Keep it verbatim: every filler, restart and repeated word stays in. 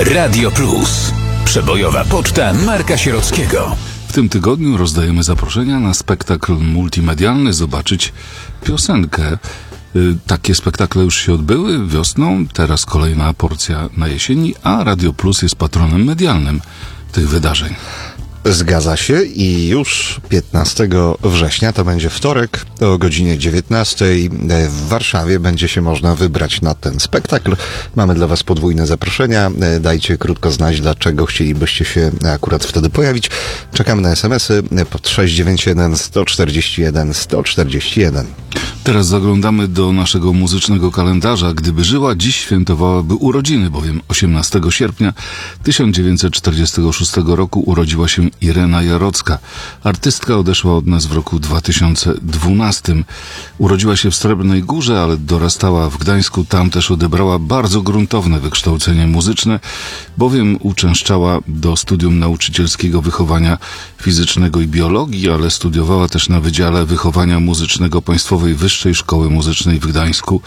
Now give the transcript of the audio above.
Radio Plus. Przebojowa poczta Marka Sierockiego. W tym tygodniu rozdajemy zaproszenia na spektakl multimedialny Zobaczyć piosenkę. Takie spektakle już się odbyły wiosną, teraz kolejna porcja na jesieni, a Radio Plus jest patronem medialnym tych wydarzeń. Zgadza się i już piętnastego września, to będzie wtorek, o godzinie dziewiętnastej w Warszawie będzie się można wybrać na ten spektakl. Mamy dla Was podwójne zaproszenia. Dajcie krótko znać, dlaczego chcielibyście się akurat wtedy pojawić. Czekamy na es em esy pod sześć dziewięć jeden sto czterdzieści jeden sto czterdzieści jeden. Teraz zaglądamy do naszego muzycznego kalendarza. Gdyby żyła, dziś świętowałaby urodziny, bowiem osiemnastego sierpnia tysiąc dziewięćset czterdziestego szóstego roku urodziła się Irena Jarocka. Artystka odeszła od nas w roku dwa tysiące dwunastym. Urodziła się w Srebrnej Górze, ale dorastała w Gdańsku. Tam też odebrała bardzo gruntowne wykształcenie muzyczne, bowiem uczęszczała do studium nauczycielskiego wychowania fizycznego i biologii, ale studiowała też na Wydziale Wychowania Muzycznego Państwowej Wyższej Szkoły Muzycznej w Gdańsku.